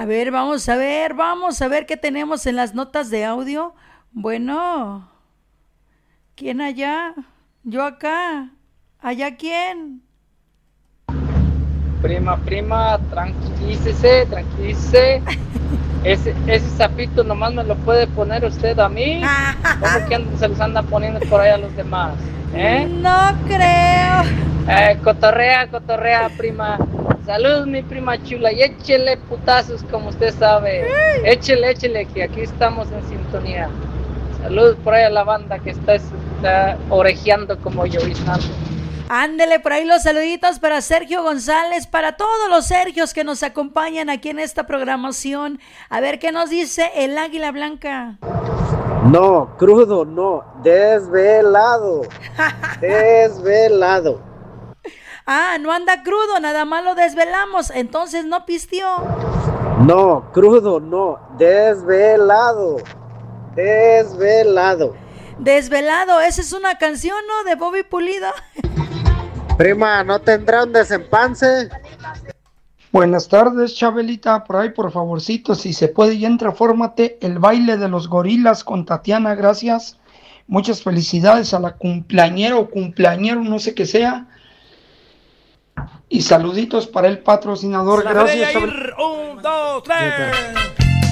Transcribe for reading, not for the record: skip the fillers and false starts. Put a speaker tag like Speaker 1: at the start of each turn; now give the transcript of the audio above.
Speaker 1: vamos a ver qué tenemos en las notas de audio. Bueno, ¿quién allá? Yo acá. ¿Allá quién?
Speaker 2: Prima, tranquilícese. Ese sapito nomás me lo puede poner usted a mí. ¿Cómo que se los anda poniendo por ahí a los demás?
Speaker 1: No creo.
Speaker 2: Cotorrea, prima. Salud, mi prima chula, y échele putazos como usted sabe. Échele, que aquí estamos en sintonía. Salud por ahí a la banda que está orejeando como lloviznando.
Speaker 1: Ándele por ahí los saluditos para Sergio González, para todos los Sergios que nos acompañan aquí en esta programación. A ver qué nos dice el Águila Blanca.
Speaker 3: No, crudo, no, desvelado. Desvelado.
Speaker 1: No anda crudo, nada más lo desvelamos, entonces no pisteó.
Speaker 3: No, crudo, no, desvelado.
Speaker 1: Desvelado, esa es una canción, ¿no? De Bobby Pulido.
Speaker 3: Prima, ¿no tendrá un desempance?
Speaker 4: Buenas tardes, Chabelita, por ahí por favorcito, si se puede y entra, fórmate el baile de los gorilas con Tatiana, gracias. Muchas felicidades a la cumpleañera o cumpleañero, no sé qué sea. Y saluditos para el patrocinador, gracias.
Speaker 5: 1, 2, 3.